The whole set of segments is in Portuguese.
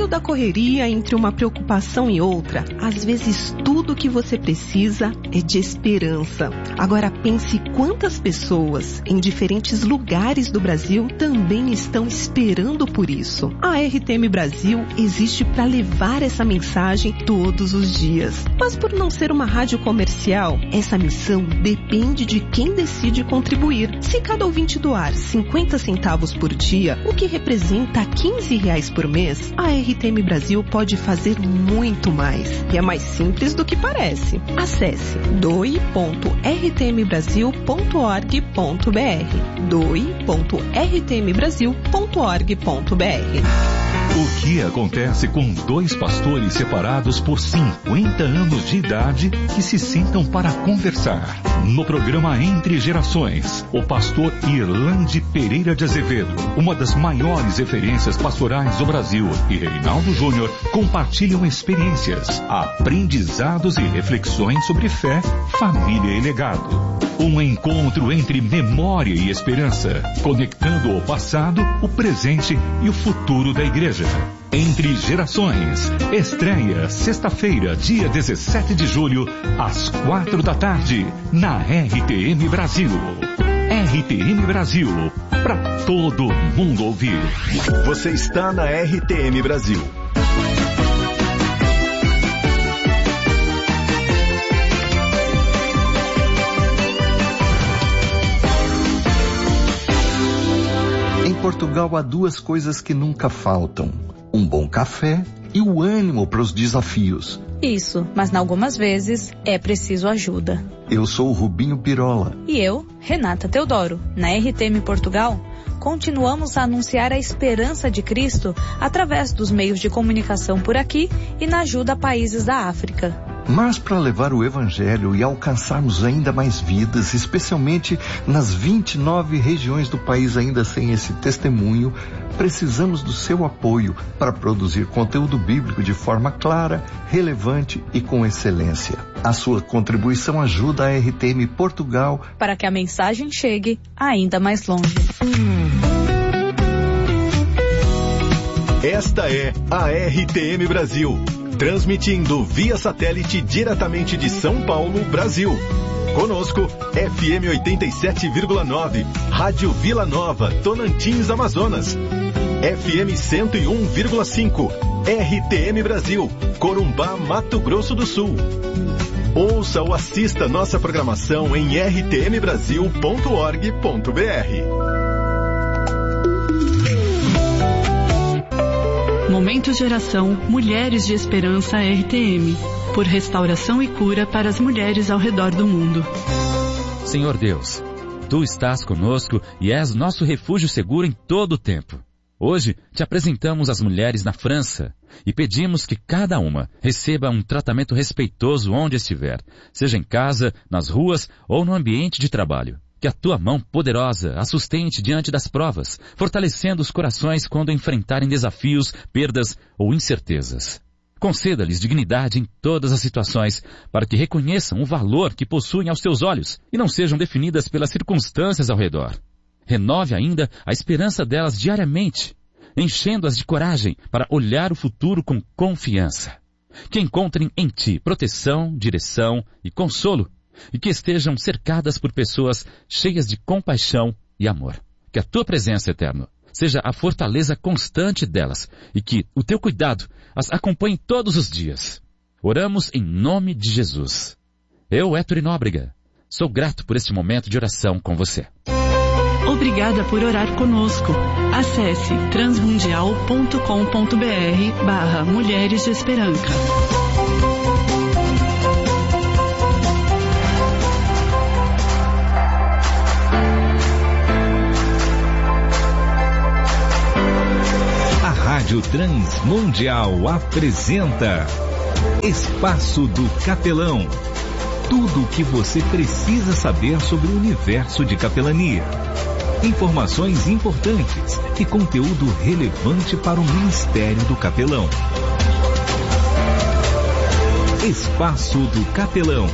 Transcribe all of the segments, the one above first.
meio da correria, entre uma preocupação e outra, às vezes tudo que você precisa é de esperança. Agora pense quantas pessoas em diferentes lugares do Brasil também estão esperando por isso. A RTM Brasil existe para levar essa mensagem todos os dias. Mas por não ser uma rádio comercial, essa missão depende de quem decide contribuir. Se cada ouvinte doar 50 centavos por dia, o que representa R$15 por mês, a RTM Brasil pode fazer muito mais. E é mais simples do que parece. Acesse doe.rtmbrasil.org.br doe.rtmbrasil.org.br. O que acontece com dois pastores separados por 50 anos de idade que se sentam para conversar? No programa Entre Gerações, o pastor Irlande Pereira de Azevedo, uma das maiores referências pastorais do Brasil, e Reinaldo Júnior compartilham experiências, aprendizados e reflexões sobre fé, família e legado. Um encontro entre memória e esperança, conectando o passado, o presente e o futuro da igreja. Entre Gerações, estreia sexta-feira, dia 17 de julho, às 4 da tarde, na RTM Brasil. RTM Brasil, para todo mundo ouvir. Você está na RTM Brasil. Em Portugal há duas coisas que nunca faltam: um bom café e o ânimo para os desafios. Isso, mas algumas vezes é preciso ajuda. Eu sou o Rubinho Pirola. E eu, Renata Teodoro. Na RTM Portugal, continuamos a anunciar a esperança de Cristo através dos meios de comunicação por aqui e na ajuda a países da África. Mas para levar o Evangelho e alcançarmos ainda mais vidas, especialmente nas 29 regiões do país ainda sem esse testemunho, precisamos do seu apoio para produzir conteúdo bíblico de forma clara, relevante e com excelência. A sua contribuição ajuda a RTM Portugal para que a mensagem chegue ainda mais longe. Esta é a RTM Brasil, transmitindo via satélite diretamente de São Paulo, Brasil. Conosco, FM 87,9, Rádio Vila Nova, Tonantins, Amazonas. FM 101,5, RTM Brasil, Corumbá, Mato Grosso do Sul. Ouça ou assista nossa programação em rtmbrasil.org.br. Momento Geração Mulheres de Esperança RTM, por restauração e cura para as mulheres ao redor do mundo. Senhor Deus, Tu estás conosco e és nosso refúgio seguro em todo o tempo. Hoje te apresentamos as mulheres na França e pedimos que cada uma receba um tratamento respeitoso onde estiver, seja em casa, nas ruas ou no ambiente de trabalho. Que a Tua mão poderosa as sustente diante das provas, fortalecendo os corações quando enfrentarem desafios, perdas ou incertezas. Conceda-lhes dignidade em todas as situações, para que reconheçam o valor que possuem aos Teus olhos e não sejam definidas pelas circunstâncias ao redor. Renove ainda a esperança delas diariamente, enchendo-as de coragem para olhar o futuro com confiança. Que encontrem em Ti proteção, direção e consolo, e que estejam cercadas por pessoas cheias de compaixão e amor. Que a Tua presença, Eterno, seja a fortaleza constante delas e que o Teu cuidado as acompanhe todos os dias. Oramos em nome de Jesus. Eu, Héctor Nóbrega, sou grato por este momento de oração com você. Obrigada por orar conosco. Acesse transmundial.com.br/Mulheres de Esperança. Rádio Transmundial apresenta Espaço do Capelão. Tudo o que você precisa saber sobre o universo de capelania. Informações importantes e conteúdo relevante para o ministério do capelão. Espaço do Capelão.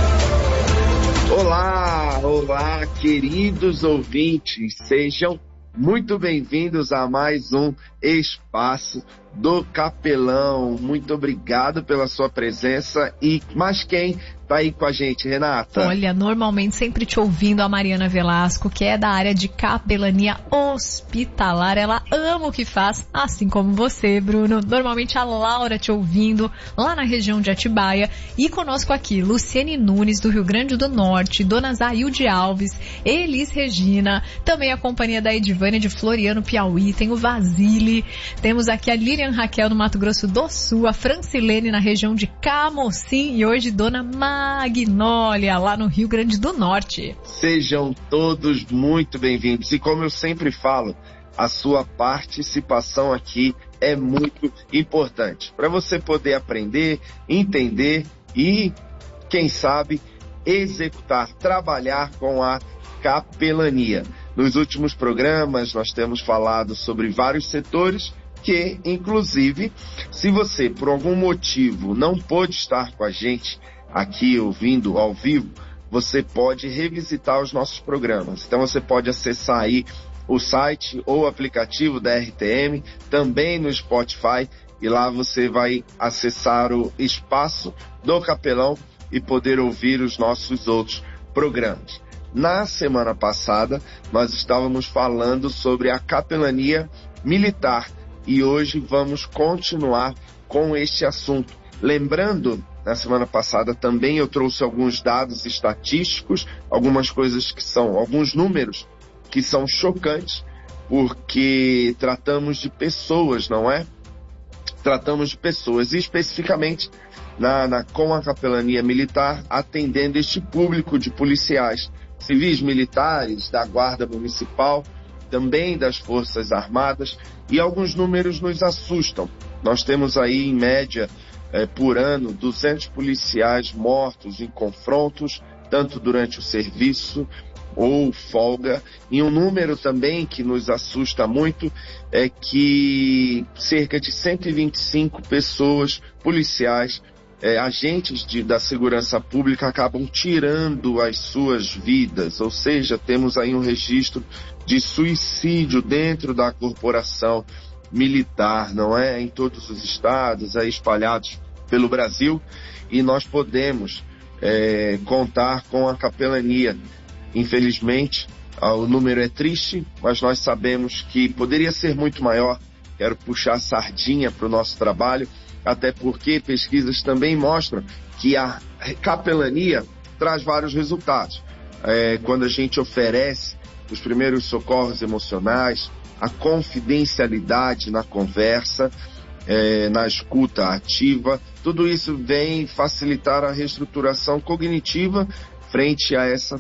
Olá, queridos ouvintes, sejam Muito bem-vindos a mais um Espaço do Capelão. Muito obrigado pela sua presença. Mas quem tá aí com a gente, Renata? Olha, normalmente sempre te ouvindo a Mariana Velasco, que é da área de capelania hospitalar. Ela ama o que faz, assim como você, Bruno. Normalmente a Laura te ouvindo lá na região de Atibaia. E conosco aqui, Luciane Nunes, do Rio Grande do Norte, Dona Zailde Alves, Elis Regina, também a companhia da Edivânia de Floriano, Piauí, tem o Vasile, temos aqui a Lilian Raquel no Mato Grosso do Sul, a Francilene na região de Camocim e hoje Dona Magnólia lá no Rio Grande do Norte. Sejam todos muito bem-vindos e como eu sempre falo, a sua participação aqui é muito importante para você poder aprender, entender e, quem sabe, executar, trabalhar com a capelania. Nos últimos programas nós temos falado sobre vários setores que, inclusive, se você por algum motivo não pôde estar com a gente aqui ouvindo ao vivo, você pode revisitar os nossos programas. Então você pode acessar aí o site ou o aplicativo da RTM, também no Spotify, e lá você vai acessar o Espaço do Capelão e poder ouvir os nossos outros programas. Na semana passada, nós estávamos falando sobre a capelania militar e hoje vamos continuar com este assunto. Lembrando, na semana passada também eu trouxe alguns dados estatísticos, algumas coisas que são, alguns números que são chocantes, porque tratamos de pessoas, não é? Tratamos de pessoas, e especificamente com a capelania militar, atendendo este público de policiais civis, militares, da Guarda Municipal, também das Forças Armadas, e alguns números nos assustam. Nós temos aí, em média, por ano, 200 policiais mortos em confrontos, tanto durante o serviço ou folga, e um número também que nos assusta muito é que cerca de 125 pessoas, policiais, agentes da segurança pública acabam tirando as suas vidas, ou seja, temos aí um registro de suicídio dentro da corporação militar, não é? Em todos os estados, aí espalhados pelo Brasil, e nós podemos contar com a capelania. Infelizmente, o número é triste, mas nós sabemos que poderia ser muito maior. Quero puxar a sardinha para o nosso trabalho, até porque pesquisas também mostram que a capelania traz vários resultados. Quando a gente oferece os primeiros socorros emocionais, a confidencialidade na conversa, na escuta ativa, tudo isso vem facilitar a reestruturação cognitiva frente a essa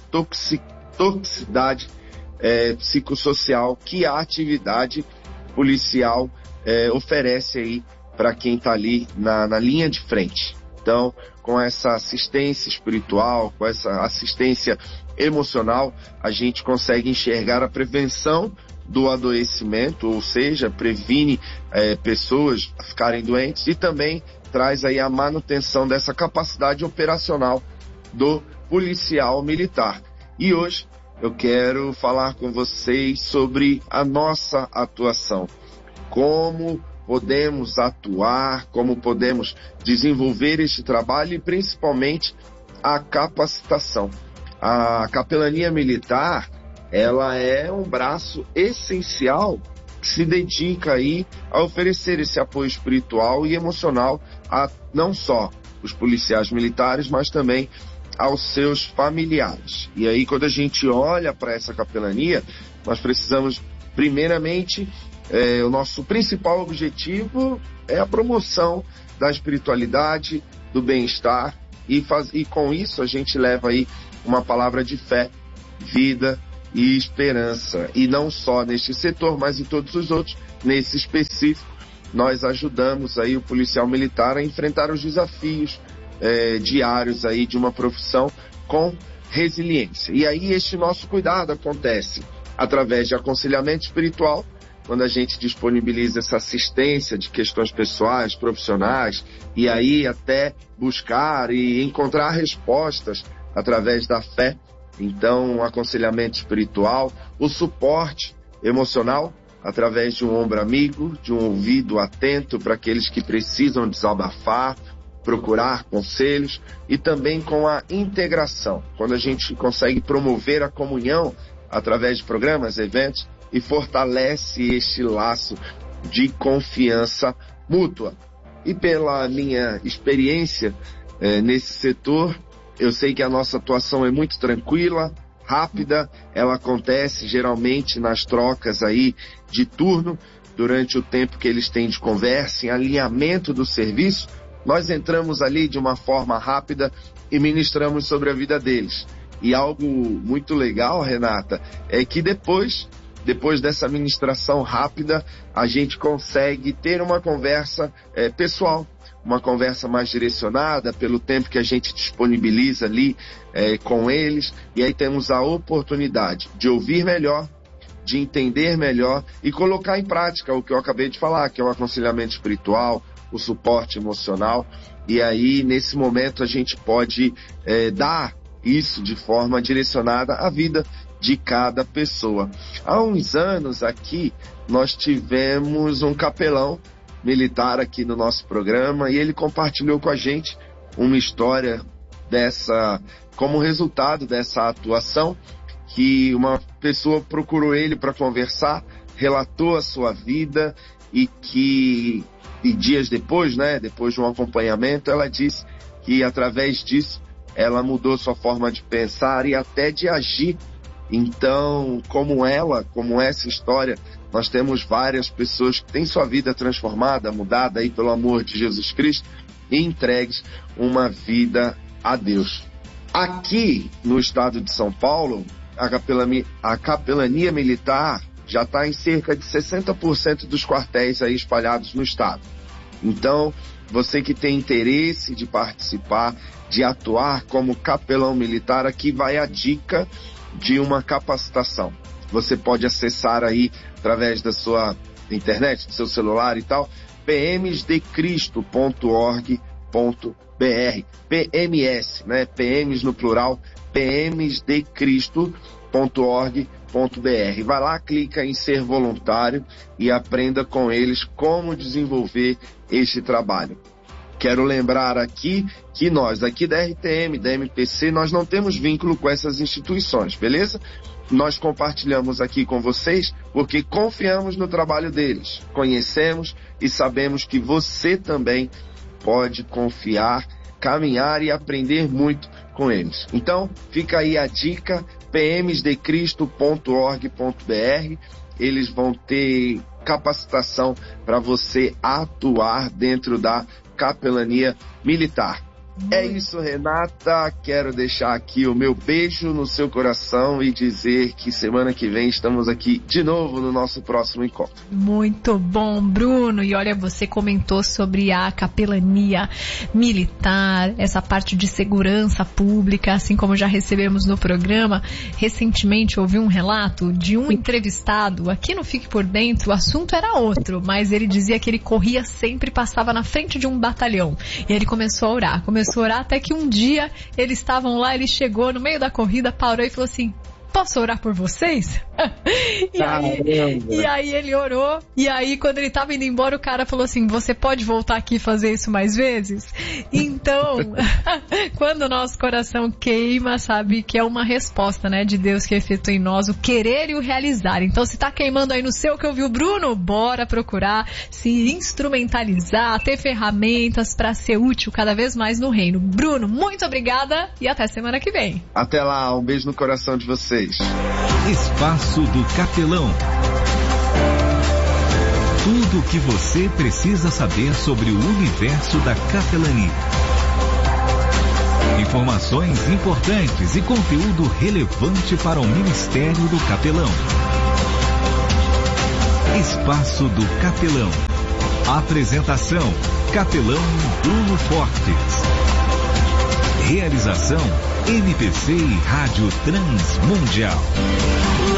toxicidade psicossocial que a atividade policial oferece aí para quem está ali na linha de frente. Então, com essa assistência espiritual, com essa assistência emocional, a gente consegue enxergar a prevenção do adoecimento, ou seja, previne pessoas a ficarem doentes e também traz aí a manutenção dessa capacidade operacional do policial militar. E hoje eu quero falar com vocês sobre a nossa atuação. Como podemos atuar, como podemos desenvolver este trabalho e principalmente a capacitação. A capelania militar, ela é um braço essencial que se dedica aí a oferecer esse apoio espiritual e emocional a não só os policiais militares, mas também aos seus familiares. E aí, quando a gente olha para essa capelania, nós precisamos, primeiramente, o nosso principal objetivo é a promoção da espiritualidade, do bem-estar, e com isso a gente leva aí uma palavra de fé, vida e esperança. E não só neste setor, mas em todos os outros. Nesse específico, nós ajudamos aí o policial militar a enfrentar os desafios diários aí de uma profissão com resiliência. E aí este nosso cuidado acontece através de aconselhamento espiritual, quando a gente disponibiliza essa assistência de questões pessoais, profissionais, e aí até buscar e encontrar respostas através da fé. Então, o aconselhamento espiritual, o suporte emocional, através de um ombro amigo, de um ouvido atento para aqueles que precisam desabafar, procurar conselhos, e também com a integração, quando a gente consegue promover a comunhão através de programas, eventos, e fortalece este laço de confiança mútua. E pela minha experiência nesse setor, eu sei que a nossa atuação é muito tranquila, rápida, ela acontece geralmente nas trocas aí de turno, durante o tempo que eles têm de conversa, em alinhamento do serviço, nós entramos ali de uma forma rápida e ministramos sobre a vida deles. E algo muito legal, Renata, é que depois dessa ministração rápida, a gente consegue ter uma conversa pessoal, uma conversa mais direcionada pelo tempo que a gente disponibiliza ali com eles, e aí temos a oportunidade de ouvir melhor, de entender melhor e colocar em prática o que eu acabei de falar, que é o aconselhamento espiritual, o suporte emocional, e aí nesse momento a gente pode dar isso de forma direcionada à vida de cada pessoa. Há uns anos aqui, nós tivemos um capelão militar aqui no nosso programa e ele compartilhou com a gente uma história como resultado dessa atuação, que uma pessoa procurou ele para conversar, relatou a sua vida e dias depois, depois de um acompanhamento, ela disse que através disso ela mudou sua forma de pensar e até de agir. Então, como essa história, nós temos várias pessoas que têm sua vida transformada, mudada aí pelo amor de Jesus Cristo e entregues uma vida a Deus. Aqui no estado de São Paulo, a capelania militar já está em cerca de 60% dos quartéis aí espalhados no estado. Então, você que tem interesse de participar, de atuar como capelão militar, aqui vai a dica de uma capacitação. Você pode acessar aí através da sua internet, do seu celular e tal, pmsdecristo.org.br, PMS, PMs no plural, pmsdecristo.org.br. Vai lá, clica em ser voluntário e aprenda com eles como desenvolver este trabalho. Quero lembrar aqui que nós, aqui da RTM, da MPC, nós não temos vínculo com essas instituições, beleza? Nós compartilhamos aqui com vocês porque confiamos no trabalho deles, conhecemos e sabemos que você também pode confiar, caminhar e aprender muito com eles. Então, fica aí a dica, pmsdecristo.org.br. Eles vão ter capacitação para você atuar dentro da capelania militar. É isso, Renata. Quero deixar aqui o meu beijo no seu coração e dizer que semana que vem estamos aqui de novo no nosso próximo encontro. Muito bom, Bruno. E olha, você comentou sobre a capelania militar, essa parte de segurança pública, assim como já recebemos no programa. Recentemente ouvi um relato de um entrevistado aqui no Fique Por Dentro. O assunto era outro, mas ele dizia que ele corria sempre, passava na frente de um batalhão. E ele começou a orar até que um dia eles estavam lá, ele chegou no meio da corrida, parou e falou assim: posso orar por vocês? E aí ele orou, e aí quando ele estava indo embora, o cara falou assim: você pode voltar aqui e fazer isso mais vezes? Então, quando o nosso coração queima, sabe que é uma resposta, de Deus que efetua em nós o querer e o realizar. Então, se tá queimando aí no seu que ouviu o Bruno, bora procurar se instrumentalizar, ter ferramentas para ser útil cada vez mais no reino. Bruno, muito obrigada e até semana que vem. Até lá, um beijo no coração de vocês. Espaço do Capelão. Tudo o que você precisa saber sobre o universo da capelania. Informações importantes e conteúdo relevante para o Ministério do Capelão. Espaço do Capelão. Apresentação: Capelão Bruno Fortes. Realização: MPC e Rádio Transmundial.